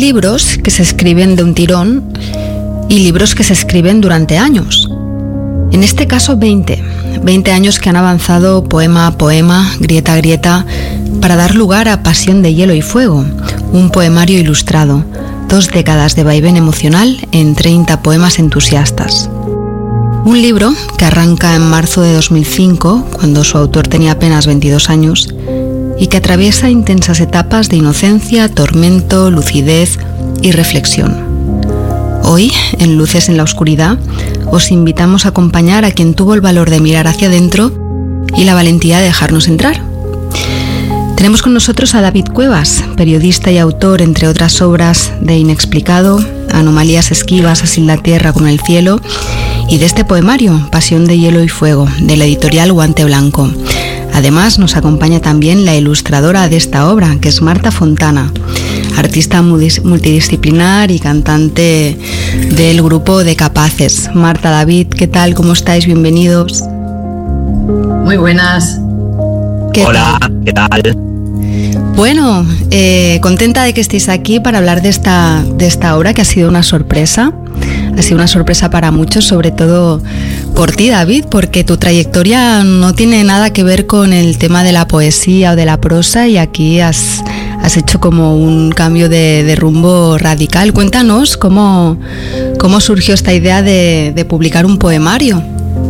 libros que se escriben de un tirón y libros que se escriben durante años. En este caso 20 años que han avanzado poema a poema, grieta a grieta, para dar lugar a Pasión de Hielo y Fuego, un poemario ilustrado, 2 décadas de vaivén emocional en 30 poemas entusiastas. Un libro que arranca en marzo de 2005, cuando su autor tenía apenas 22 años, y que atraviesa intensas etapas de inocencia, tormento, lucidez y reflexión. Hoy, en Luces en la Oscuridad, os invitamos a acompañar a quien tuvo el valor de mirar hacia adentro y la valentía de dejarnos entrar. Tenemos con nosotros a David Cuevas, periodista y autor, entre otras obras, de Inexplicado, Anomalías esquivas así la tierra como el cielo, y de este poemario, Pasión de Hielo y Fuego, de la editorial Guante Blanco. Además, nos acompaña también la ilustradora de esta obra, que es Marta Fontana, artista multidisciplinar y cantante del grupo de Capaces. Marta, David, ¿qué tal? ¿Cómo estáis? Bienvenidos. Muy buenas. Hola, ¿qué tal? Bueno, contenta de que estéis aquí para hablar de esta obra, que ha sido una sorpresa. Ha sido una sorpresa para muchos, sobre todo por ti, David, porque tu trayectoria no tiene nada que ver con el tema de la poesía o de la prosa, y aquí has hecho como un cambio de rumbo radical. Cuéntanos cómo surgió esta idea de publicar un poemario.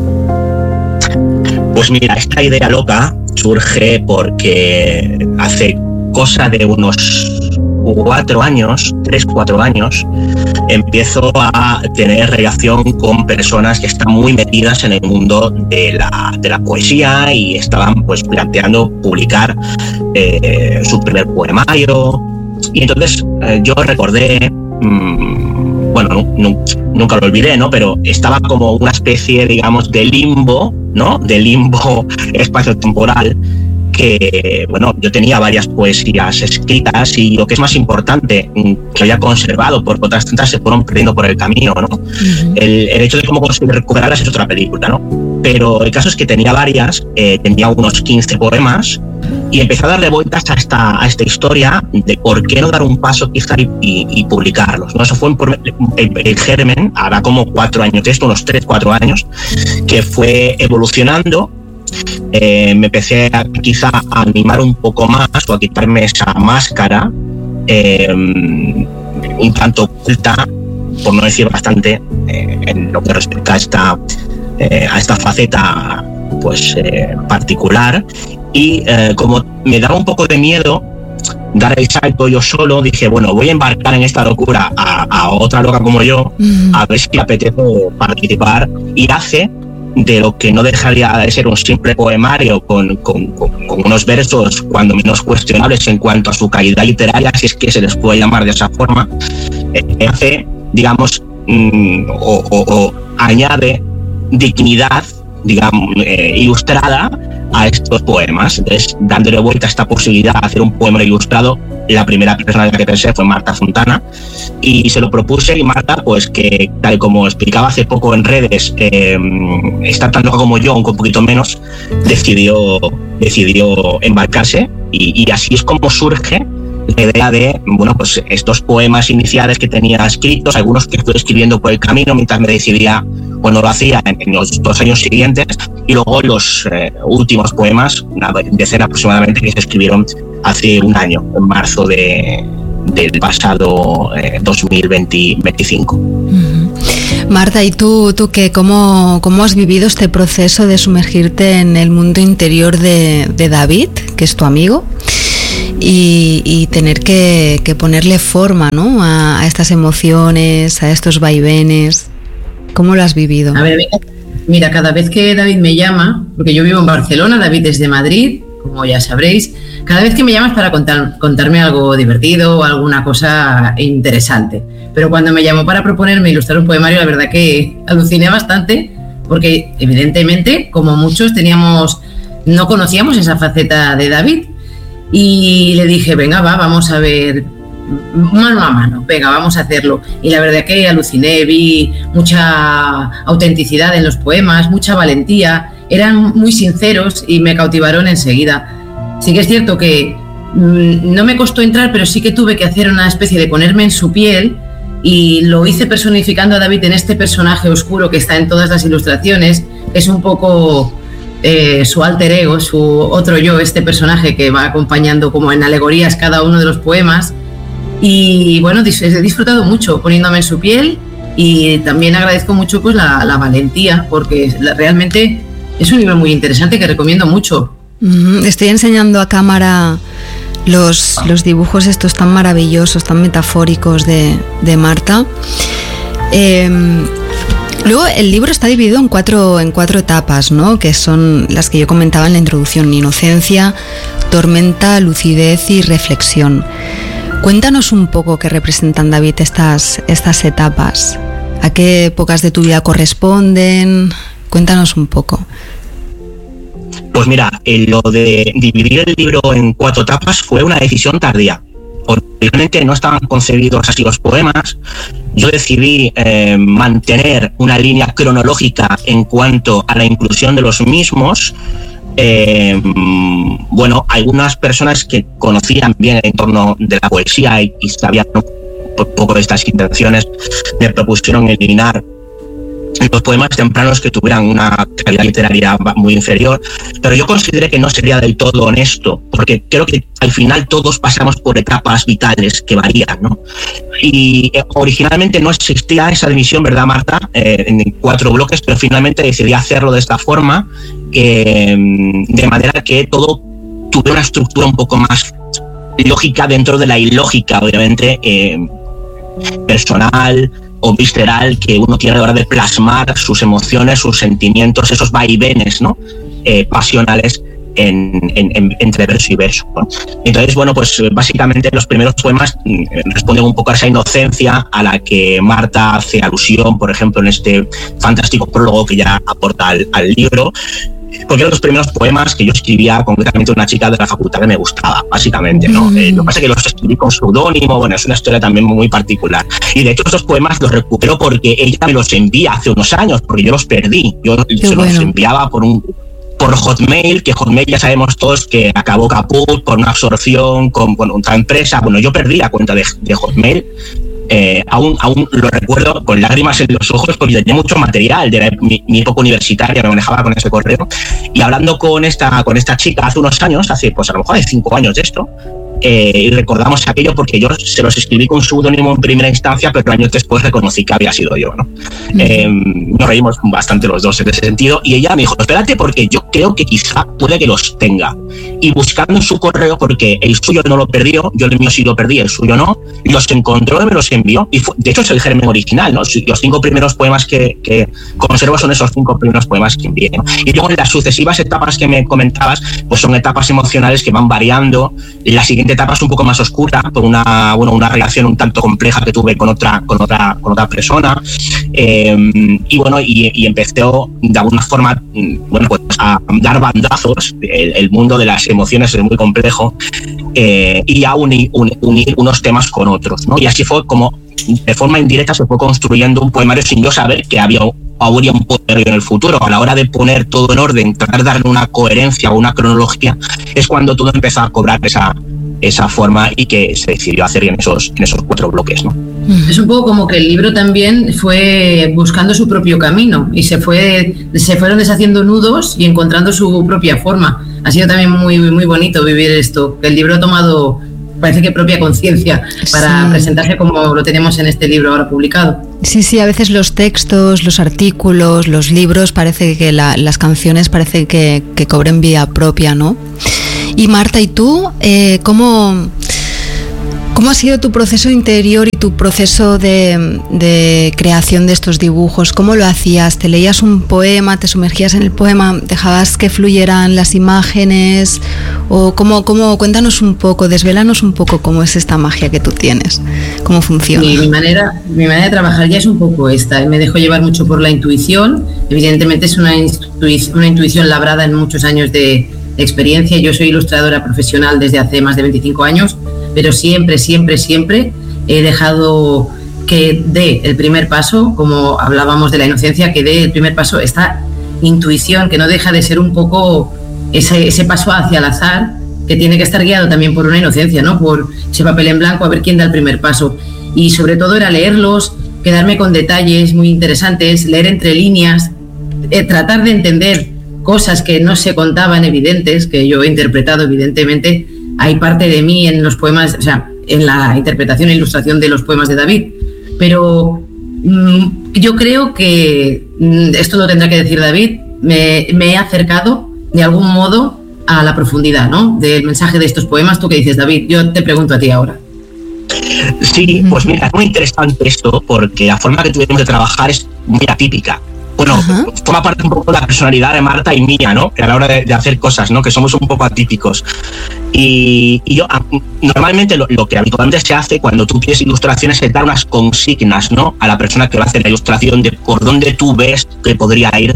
Pues mira, esta idea loca surge porque hace cosa de unos 4 años, 3-4 años, empiezo a tener relación con personas que están muy metidas en el mundo de la poesía y estaban pues planteando publicar su primer poemario. Y entonces yo recordé, bueno, nunca lo olvidé, ¿no? Pero estaba como una especie, digamos, de limbo, ¿no? De limbo espacio-temporal, que, bueno, yo tenía varias poesías escritas y lo que es más importante, que había conservado, porque otras tantas se fueron perdiendo por el camino, ¿no? Uh-huh. El hecho de cómo conseguir recuperarlas es otra película, ¿no? Pero el caso es que tenía varias, tenía unos 15 poemas, y empecé a darle vueltas a esta historia de por qué no dar un paso quizá y publicarlos, ¿no? Eso fue el germen, ahora como 4 años, unos 3-4 años, que fue evolucionando. Me empecé quizá a animar un poco más, o a quitarme esa máscara un tanto oculta, por no decir bastante, en lo que respecta a esta faceta pues particular. Y como me daba un poco de miedo dar el salto yo solo, dije, bueno, voy a embarcar en esta locura a otra loca como yo, a ver si le apetece participar, y hace de lo que no dejaría de ser un simple poemario con unos versos cuando menos cuestionables en cuanto a su calidad literaria, si es que se les puede llamar de esa forma, hace, digamos, o añade dignidad, digamos, ilustrada a estos poemas. Entonces, dándole vuelta a esta posibilidad de hacer un poema ilustrado, la primera persona en la que pensé fue Marta Fontana, y se lo propuse, y Marta, pues que tal como explicaba hace poco en redes, está tan loca como yo, aunque un poquito menos, decidió embarcarse, y así es como surge la idea de, bueno, pues estos poemas iniciales que tenía escritos, algunos que estoy escribiendo por el camino mientras me decidía cuando lo hacía en los 2 años siguientes, y luego los últimos poemas, una decena aproximadamente, que se escribieron hace un año, en marzo del pasado 2025. Uh-huh. Marta, ¿y tú qué? ¿Cómo has vivido este proceso de sumergirte en el mundo interior de David, que es tu amigo, y tener que ponerle forma, ¿no?, a estas emociones, a estos vaivenes? ¿Cómo lo has vivido? A ver, mira, cada vez que David me llama, porque yo vivo en Barcelona, David es de Madrid, como ya sabréis, cada vez que me llamas para contarme algo divertido o alguna cosa interesante. Pero cuando me llamó para proponerme ilustrar un poemario, la verdad que aluciné bastante, porque evidentemente, como muchos, no conocíamos esa faceta de David, y le dije, venga, vamos a ver, mano a mano, venga, vamos a hacerlo. Y la verdad que aluciné, vi mucha autenticidad en los poemas, mucha valentía, eran muy sinceros y me cautivaron enseguida. Sí que es cierto que no me costó entrar, pero sí que tuve que hacer una especie de ponerme en su piel, y lo hice personificando a David en este personaje oscuro que está en todas las ilustraciones. Es un poco su alter ego, su otro yo, este personaje que va acompañando como en alegorías cada uno de los poemas. Y bueno, he disfrutado mucho poniéndome en su piel, y también agradezco mucho pues la valentía, porque realmente es un libro muy interesante que recomiendo mucho. Estoy enseñando a cámara los dibujos estos tan maravillosos, tan metafóricos de Marta. Luego el libro está dividido en cuatro etapas, ¿no? Que son las que yo comentaba en la introducción: inocencia, tormenta, lucidez y reflexión. Cuéntanos un poco qué representan, David, estas etapas. ¿A qué épocas de tu vida corresponden? Cuéntanos un poco. Pues mira, lo de dividir el libro en 4 etapas fue una decisión tardía. Realmente no estaban concebidos así los poemas. Yo decidí mantener una línea cronológica en cuanto a la inclusión de los mismos. Bueno, algunas personas que conocían bien el entorno de la poesía y sabían un poco de estas intenciones me propusieron eliminar los poemas tempranos que tuvieran una calidad literaria muy inferior, pero yo consideré que no sería del todo honesto, porque creo que al final todos pasamos por etapas vitales que varían, ¿no? Y originalmente no existía esa división, ¿verdad, Marta? En 4 bloques, pero finalmente decidí hacerlo de esta forma, de manera que todo tuviera una estructura un poco más lógica dentro de la ilógica, obviamente, personal o visceral que uno tiene a la hora de plasmar sus emociones, sus sentimientos, esos vaivenes, ¿no? Pasionales entre verso y verso, ¿no? Entonces, bueno, pues básicamente los primeros poemas responden un poco a esa inocencia a la que Marta hace alusión, por ejemplo, en este fantástico prólogo que ya aporta al libro, porque eran los primeros poemas que yo escribía concretamente a una chica de la facultad que me gustaba, básicamente, ¿no? Lo que pasa es que los escribí con seudónimo, bueno, es una historia también muy particular. Y de hecho esos poemas los recupero porque ella me los envía hace unos años, porque yo los perdí. Yo se los enviaba por Hotmail, que Hotmail ya sabemos todos que acabó caput por una absorción con otra empresa. Bueno, yo perdí la cuenta de Hotmail. Aún lo recuerdo con lágrimas en los ojos porque tenía mucho material de mi época universitaria, me manejaba con ese correo, y hablando con esta chica hace unos años, pues a lo mejor hace 5 años de esto, y recordamos aquello porque yo se los escribí con seudónimo en primera instancia, pero años después reconocí que había sido yo, ¿no? Nos reímos bastante los dos en ese sentido, y ella me dijo, espérate porque yo creo que quizá puede que los tenga, y buscando en su correo, porque el suyo no lo perdió, yo el mío sí lo perdí, el suyo no, los encontró y me los envió, y de hecho es el germen original, ¿no? Los 5 primeros poemas que conservo son esos 5 primeros poemas que envié, ¿no? Y luego en las sucesivas etapas que me comentabas, pues son etapas emocionales que van variando. La siguiente etapa es un poco más oscura por una relación un tanto compleja que tuve con otra persona, y bueno, y empecé de alguna forma, bueno, pues a dar bandazos. El mundo de las emociones es muy complejo, y a unir unos temas con otros, ¿no? Y así fue como de forma indirecta se fue construyendo un poemario sin yo saber que habría un poemario en el futuro. A la hora de poner todo en orden, tratar de darle una coherencia o una cronología, es cuando todo empezó a cobrar esa forma y que se decidió hacer en esos 4 bloques, ¿no? Es un poco como que el libro también fue buscando su propio camino y se fueron deshaciendo nudos y encontrando su propia forma. Ha sido también muy, muy bonito vivir esto, que el libro ha tomado, parece que propia conciencia para presentarse como lo tenemos en este libro ahora publicado. Sí, a veces los textos, los artículos, los libros, parece que las canciones parece que cobren vida propia, ¿no? Y Marta, ¿y tú cómo ha sido tu proceso interior y tu proceso de creación de estos dibujos? ¿Cómo lo hacías? ¿Te leías un poema, te sumergías en el poema, dejabas que fluyeran las imágenes? ¿O cómo? Cuéntanos un poco, desvélanos un poco cómo es esta magia que tú tienes, cómo funciona. Mi manera de trabajar ya es un poco esta. Me dejo llevar mucho por la intuición. Evidentemente es una intuición labrada en muchos años de experiencia. Yo soy ilustradora profesional desde hace más de 25 años, pero siempre he dejado que dé el primer paso, como hablábamos de la inocencia, que dé el primer paso esta intuición, que no deja de ser un poco ese paso hacia el azar, que tiene que estar guiado también por una inocencia, ¿no? Por ese papel en blanco, a ver quién da el primer paso. Y sobre todo era leerlos, quedarme con detalles muy interesantes, leer entre líneas, tratar de entender cosas que no se contaban evidentes, que yo he interpretado evidentemente. Hay parte de mí en los poemas, o sea, en la interpretación e ilustración de los poemas de David, pero yo creo que esto lo tendrá que decir David, me he acercado de algún modo a la profundidad, ¿no?, del mensaje de estos poemas. ¿Tú qué dices, David? Yo te pregunto a ti ahora. Sí, pues mira, es muy interesante esto, porque la forma que tuvimos de trabajar es muy atípica. Bueno, forma parte un poco de la personalidad de Marta y mía, ¿no?, que a la hora de hacer cosas, ¿no?, que somos un poco atípicos. Y yo, normalmente lo que habitualmente se hace cuando tú pides ilustraciones es dar unas consignas, ¿no?, a la persona que va a hacer la ilustración de por dónde tú ves que podría ir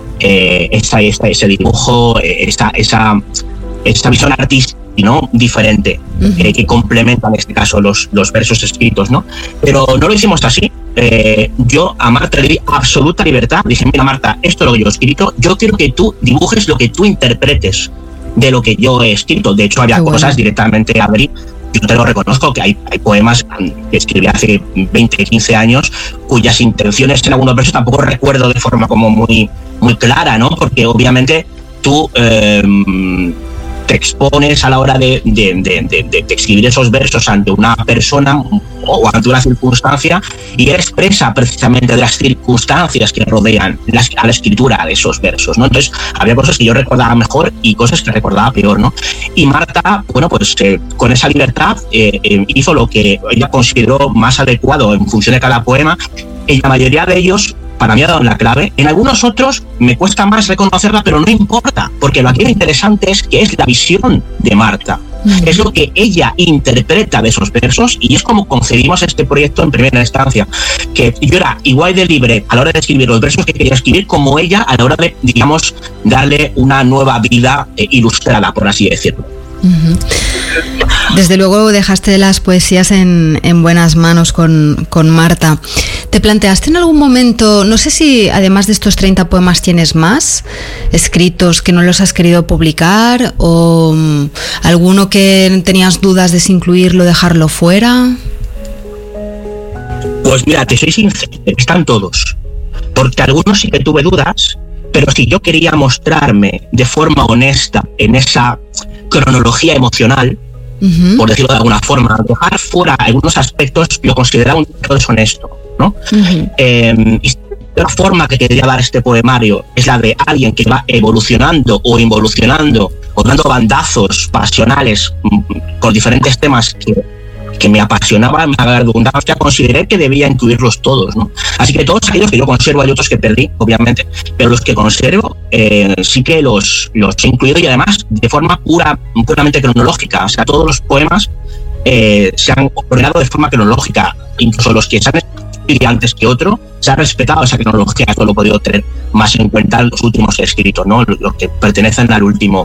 ese dibujo, esa visión artística, ¿no?, diferente, que complementa en este caso los versos escritos, ¿no? Pero no lo hicimos así. Yo a Marta le di absoluta libertad. Dije, mira, Marta, esto es lo que yo he escrito, yo quiero que tú dibujes lo que tú interpretes de lo que yo he escrito. De hecho, había cosas directamente a abrir. Yo te lo reconozco, que hay poemas que escribí hace 20, 15 años cuyas intenciones en algunos versos tampoco recuerdo de forma como muy, muy clara, ¿no? Porque obviamente tú te expones a la hora de escribir esos versos ante una persona o ante una circunstancia, y eres presa precisamente de las circunstancias que rodean a la escritura de esos versos, ¿no? Entonces había cosas que yo recordaba mejor y cosas que recordaba peor, ¿no? Y Marta, bueno, pues con esa libertad hizo lo que ella consideró más adecuado en función de cada poema. En la mayoría de ellos, para mí ha dado la clave. En algunos otros me cuesta más reconocerla, pero no importa, porque lo aquí interesante es que es la visión de Marta. Es lo que ella interpreta de esos versos, y es como concebimos este proyecto en primera instancia, que yo era igual de libre a la hora de escribir los versos que quería escribir como ella a la hora de, digamos, darle una nueva vida ilustrada, por así decirlo. Desde luego dejaste las poesías en buenas manos con Marta. ¿Te planteaste en algún momento, no sé si además de estos 30 poemas tienes más escritos que no los has querido publicar, o alguno que tenías dudas de si incluirlo o dejarlo fuera? Pues mira, te soy sincero, están todos, porque algunos sí que tuve dudas, pero si yo quería mostrarme de forma honesta en esa cronología emocional, por decirlo de alguna forma, dejar fuera algunos aspectos lo consideraba un tanto deshonesto, ¿no? Y la forma que quería dar este poemario es la de alguien que va evolucionando o involucionando o dando bandazos pasionales con diferentes temas que me apasionaban, me redundancia, consideré que debía incluirlos todos, ¿no? Así que todos aquellos que yo conservo, hay otros que perdí, obviamente, pero los que conservo sí que los he incluido, y además de forma puramente cronológica. O sea, todos los poemas se han ordenado de forma cronológica, incluso los que se han escrito antes que otro, se ha respetado esa cronología. Esto lo he podido tener más en cuenta en los últimos escritos, ¿no?, los que pertenecen al último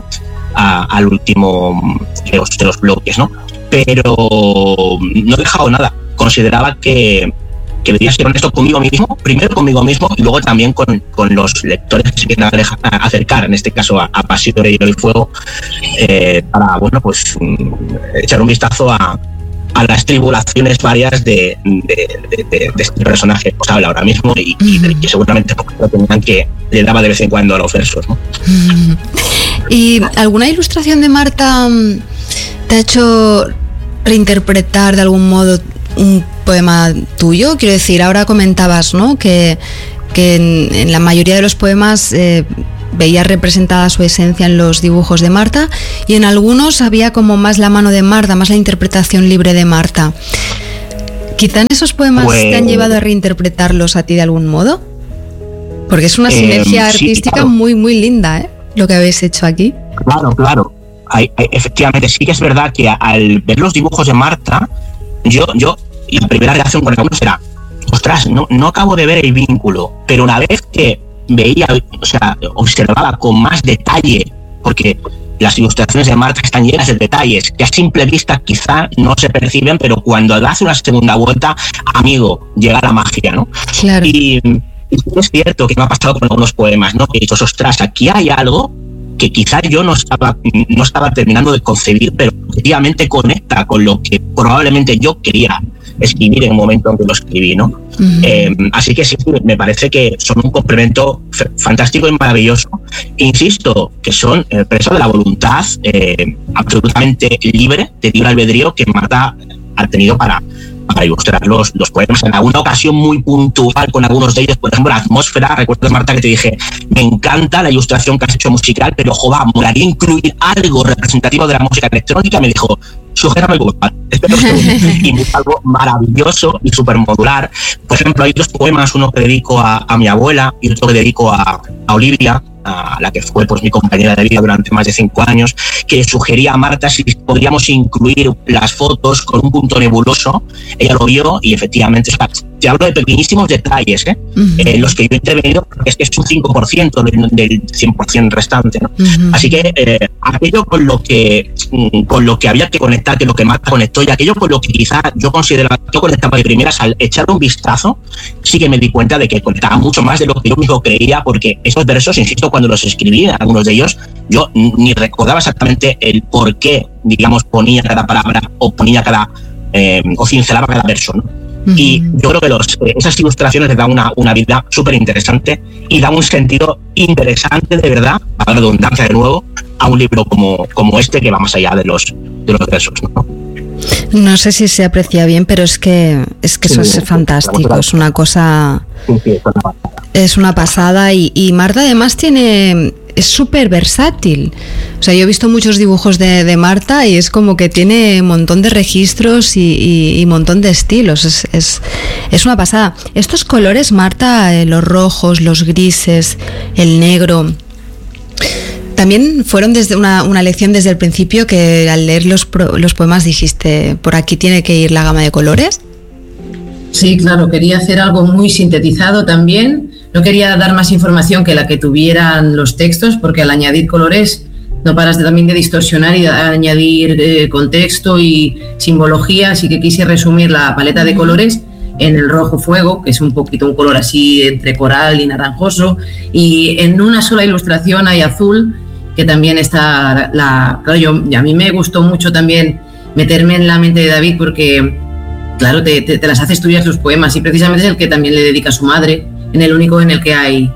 de los bloques, ¿no? Pero no he dejado nada. Consideraba que debía ser honesto conmigo mismo, primero conmigo mismo y luego también con los lectores que se quieran acercar, en este caso a Pasión de Hielo y Fuego, para, bueno, pues echar un vistazo a las tribulaciones varias de este personaje que os habla ahora mismo, y que seguramente tendrán que le daba de vez en cuando a los versos, ¿no? ¿Y alguna ilustración de Marta te ha hecho reinterpretar de algún modo un poema tuyo? Quiero decir, ahora comentabas, ¿no?, que en la mayoría de los poemas veías representada su esencia en los dibujos de Marta, y en algunos había como más la mano de Marta, más la interpretación libre de Marta. ¿Quizá en esos poemas te han llevado a reinterpretarlos a ti de algún modo? Porque es una sinergia artística, sí, claro, muy, muy linda, lo que habéis hecho aquí. Claro. Efectivamente, sí que es verdad que al ver los dibujos de Marta, yo la primera reacción con algunos era, ostras, no acabo de ver el vínculo, pero una vez que veía, o sea, observaba con más detalle, porque las ilustraciones de Marta están llenas de detalles que a simple vista quizá no se perciben, pero cuando das una segunda vuelta, amigo, llega la magia, ¿no? Claro. Y es cierto que me ha pasado con algunos poemas, ¿no?, que he dicho, ostras, aquí hay algo que quizás yo no estaba terminando de concebir, pero efectivamente conecta con lo que probablemente yo quería escribir en el momento en que lo escribí, ¿no? Uh-huh. Así que sí, me parece que son un complemento fantástico y maravilloso. Insisto, que son el preso de la voluntad absolutamente libre, de libre albedrío, que Marta ha tenido para ilustrar los poemas. En alguna ocasión muy puntual con algunos de ellos, por ejemplo, la atmósfera. Recuerdo, Marta, que te dije, me encanta la ilustración que has hecho musical, pero joder, molaría incluir algo representativo de la música electrónica. Me dijo, sujétame el Google, y me hizo algo maravilloso y súper modular. Por ejemplo, hay 2 poemas, uno que dedico a mi abuela y otro que dedico a Olivia, a la que fue pues mi compañera de vida durante más de 5 años, que sugería a Marta si podríamos incluir las fotos con un punto nebuloso. Ella lo vio y efectivamente, o sea, te hablo de pequeñísimos detalles, uh-huh. Los que yo he intervenido, porque es que es un 5% del 100% restante, ¿no? Uh-huh. Así que aquello con lo que había que conectar, que lo que Marta conectó, y aquello con lo que quizá yo consideraba que yo conectaba de primeras, al echarle un vistazo, sí que me di cuenta de que conectaba mucho más de lo que yo mismo creía, porque esos versos, insisto, cuando los escribí, algunos de ellos, yo ni recordaba exactamente el por qué, digamos, ponía cada palabra o ponía o cincelaba cada verso, ¿no? Uh-huh. Y yo creo que esas ilustraciones le dan una vida súper interesante y dan un sentido interesante, de verdad, para la redundancia de nuevo, a un libro como este, que va más allá de los versos, ¿no? No sé si se aprecia bien, pero es que eso es fantástico, es una cosa... Es una pasada y Marta además es súper versátil. O sea, yo he visto muchos dibujos de Marta y es como que tiene un montón de registros y un montón de estilos. Es una pasada. Estos colores, Marta, los rojos, los grises, el negro, también fueron desde una lección desde el principio, que al leer los poemas dijiste, por aquí tiene que ir la gama de colores. Sí, claro, quería hacer algo muy sintetizado también. No quería dar más información que la que tuvieran los textos, porque al añadir colores no paras también de distorsionar y de añadir contexto y simbología, así que quise resumir la paleta de colores en el rojo fuego, que es un poquito un color así entre coral y naranjoso, y en una sola ilustración hay azul, que también está claro, a mí me gustó mucho también meterme en la mente de David, porque claro, te las haces tuyas sus poemas, y precisamente es el que también le dedica a su madre, en el único en el que hay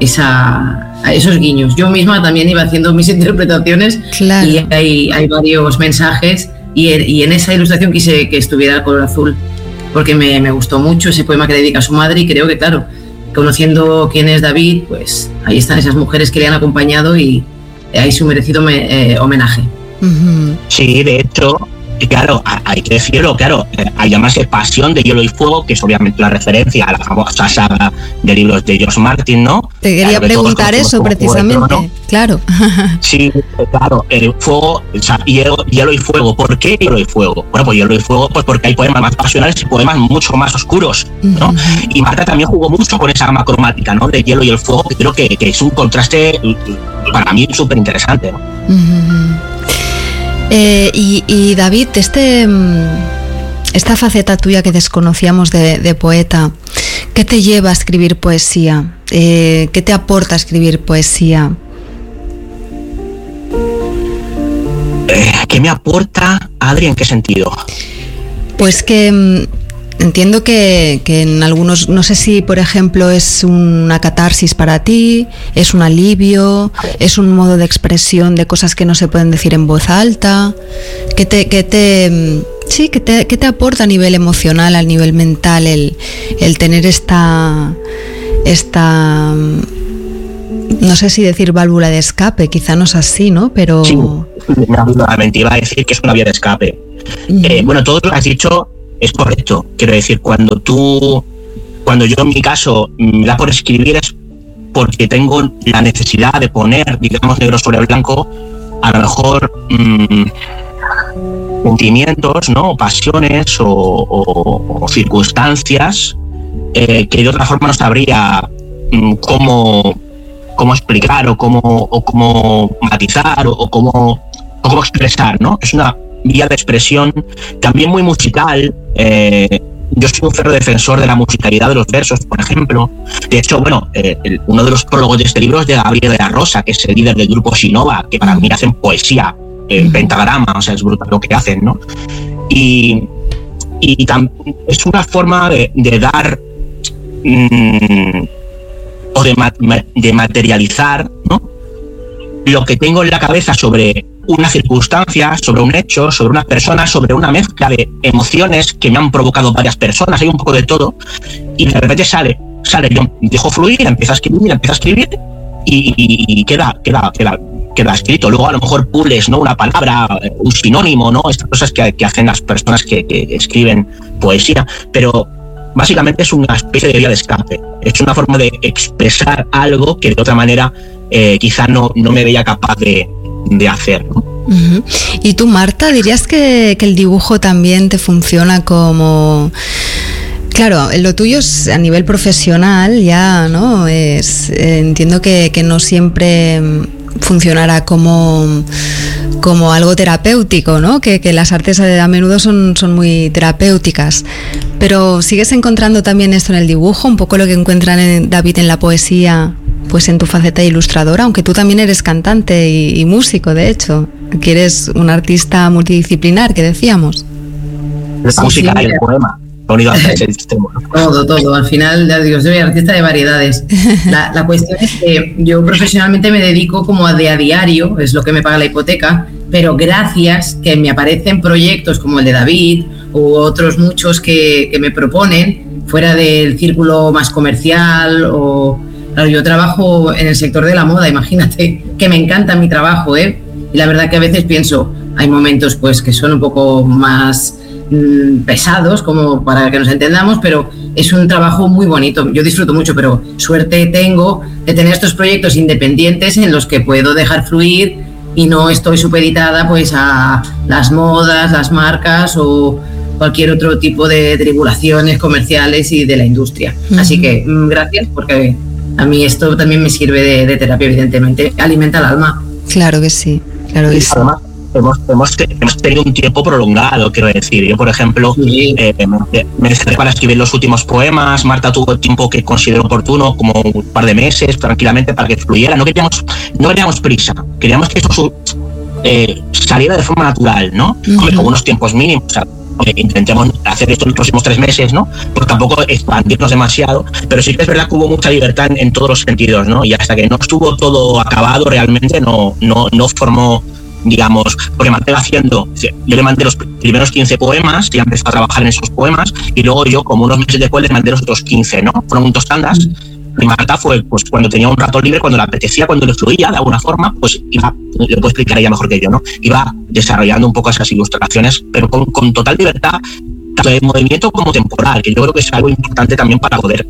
esos guiños. Yo misma también iba haciendo mis interpretaciones, claro. Y hay varios mensajes, y en esa ilustración quise que estuviera el color azul, porque me gustó mucho ese poema que le dedica a su madre, y creo que, claro, conociendo quién es David, pues ahí están esas mujeres que le han acompañado y hay su merecido homenaje. Uh-huh. Sí, de hecho, claro, hay que decirlo, claro, hay llamarse Pasión de Hielo y Fuego, que es obviamente una referencia a la famosa saga de libros de George Martin, ¿no? Te quería preguntar eso precisamente, claro. Sí, claro, fuego, o sea, hielo y fuego. ¿Por qué hielo y fuego? Bueno, pues hielo y fuego, pues porque hay poemas más pasionales y poemas mucho más oscuros, ¿no? Uh-huh. Y Marta también jugó mucho con esa gama cromática, ¿no? De hielo y el fuego, que creo que es un contraste para mí súper interesante, ¿no? Uh-huh. Y David, esta faceta tuya que desconocíamos de poeta, ¿qué te lleva a escribir poesía? ¿Qué te aporta escribir poesía? ¿Qué me aporta, Adri? ¿En qué sentido? Pues que entiendo que en algunos, no sé si por ejemplo es una catarsis para ti, es un alivio, es un modo de expresión de cosas que no se pueden decir en voz alta. ¿Qué te aporta a nivel emocional, a nivel mental el tener esta no sé si decir válvula de escape, quizá no es así, ¿no? Pero sí, me iba a decir que es una vía de escape. Uh-huh. Bueno, todo lo que has dicho es correcto. Quiero decir, cuando yo en mi caso me da por escribir, es porque tengo la necesidad de poner, digamos, negro sobre blanco, a lo mejor sentimientos, ¿no? Pasiones o circunstancias que de otra forma no sabría cómo explicar o cómo matizar o cómo expresar, ¿no? Es una vía de expresión también muy musical, yo soy un ferro defensor de la musicalidad de los versos, por ejemplo. De hecho, bueno, uno de los prólogos de este libro es de Gabriel de la Rosa, que es el líder del grupo Sinova, que para mí hacen poesía en pentagrama, o sea, es brutal lo que hacen, ¿no? Y es una forma de dar o de materializar, ¿no?, lo que tengo en la cabeza sobre una circunstancia, sobre un hecho, sobre una persona, sobre una mezcla de emociones que me han provocado varias personas, hay un poco de todo, y de repente sale, yo dejo fluir, empiezo a escribir y queda escrito. Luego a lo mejor pules, ¿no?, una palabra, un sinónimo, ¿no?, estas cosas que hacen las personas que escriben poesía, pero básicamente es una especie de vía de escape, es una forma de expresar algo que de otra manera quizá no me veía capaz de hacer, ¿no? Uh-huh. ¿Y tú, Marta, dirías que el dibujo también te funciona como... Claro, lo tuyo es a nivel profesional ya, ¿no? Entiendo que no siempre funcionará como algo terapéutico, ¿no? Que las artes a menudo son muy terapéuticas. Pero ¿sigues encontrando también esto en el dibujo? Un poco lo que encuentran David en la poesía, pues en tu faceta de ilustradora, aunque tú también eres cantante y músico, de hecho, que eres un artista multidisciplinar, que decíamos. La música y el poema. Todo. Al final, ya digo, soy artista de variedades. La cuestión es que yo profesionalmente me dedico como a diario, es lo que me paga la hipoteca, pero gracias que me aparecen proyectos como el de David u otros muchos que me proponen fuera del círculo más comercial o... Claro, yo trabajo en el sector de la moda, imagínate, que me encanta mi trabajo, y la verdad que a veces pienso, hay momentos pues que son un poco más pesados, como para que nos entendamos, pero es un trabajo muy bonito, yo disfruto mucho, pero suerte tengo de tener estos proyectos independientes en los que puedo dejar fluir y no estoy supeditada pues a las modas, las marcas o cualquier otro tipo de tribulaciones comerciales y de la industria. Uh-huh. Así que gracias, porque a mí esto también me sirve de terapia, evidentemente, alimenta el alma. Claro que sí, claro que sí. Además, hemos tenido un tiempo prolongado, quiero decir. Yo, por ejemplo, sí. Me decidí para escribir los últimos poemas. Marta tuvo el tiempo que consideró oportuno, como un par de meses, tranquilamente, para que fluyera. No queríamos prisa, queríamos que eso saliera de forma natural, ¿no? Uh-huh. Con unos tiempos mínimos, o sea, intentemos hacer esto en los próximos 3 meses, ¿no? Porque tampoco expandirnos demasiado, pero sí que es verdad que hubo mucha libertad en todos los sentidos, ¿no? Y hasta que no estuvo todo acabado realmente no formó, digamos, porque Marta iba haciendo, yo le mandé los primeros 15 poemas, ya empezó a trabajar en esos poemas, y luego yo, como unos meses después, le mandé los otros 15, ¿no? Fueron muchos tandas. Y Marta fue, pues, cuando tenía un rato libre, cuando le apetecía, cuando le fluía de alguna forma, pues iba, le puedo explicar ella mejor que yo, ¿no? Iba desarrollando un poco esas ilustraciones, pero con total libertad, tanto de movimiento como temporal, que yo creo que es algo importante también para poder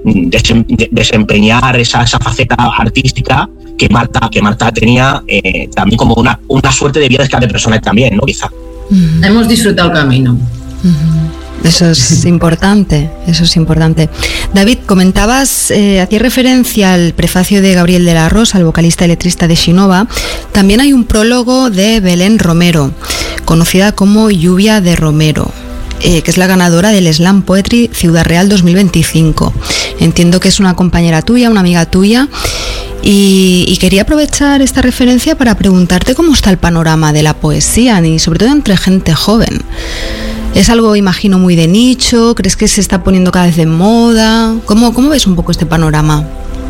desempeñar esa faceta artística que Marta tenía, también como una suerte de vida de escape personal también, ¿no? Quizá. Uh-huh. Hemos disfrutado el camino. Uh-huh. Eso es importante, David, comentabas, hacías referencia al prefacio de Gabriel de la Rosa, el vocalista y letrista de Sinova. También hay un prólogo de Belén Romero, conocida como Lluvia de Romero, que es la ganadora del Slam Poetry Ciudad Real 2025. Entiendo que es una compañera tuya, una amiga tuya, y quería aprovechar esta referencia para preguntarte cómo está el panorama de la poesía, y sobre todo entre gente joven. ¿Es algo, imagino, muy de nicho? ¿Crees que se está poniendo cada vez de moda? ¿Cómo ves un poco este panorama?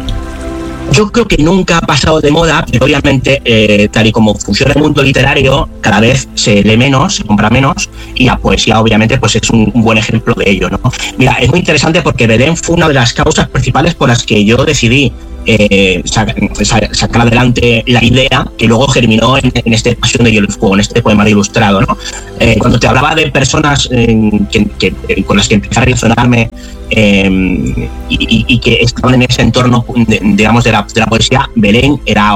Yo creo que nunca ha pasado de moda, pero obviamente, tal y como funciona el mundo literario, cada vez se lee menos, se compra menos, y la poesía, obviamente, pues es un buen ejemplo de ello, ¿no? Mira, es muy interesante porque Belén fue una de las causas principales por las que yo decidí sacar adelante la idea que luego germinó en este Pasión de Hielo y Fuego, en este poema ilustrado, ¿no? Cuando te hablaba de personas con las que empecé a relacionarme y que estaban en ese entorno, digamos, de la poesía, Belén era